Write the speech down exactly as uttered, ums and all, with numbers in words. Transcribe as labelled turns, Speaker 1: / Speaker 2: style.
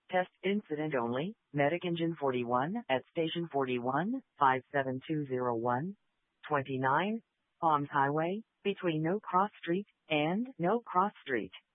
Speaker 1: Test incident only. Medic engine forty-one at station forty-one, five seven two zero one, twenty-nine, Palms Highway, between No Cross Street and No Cross Street.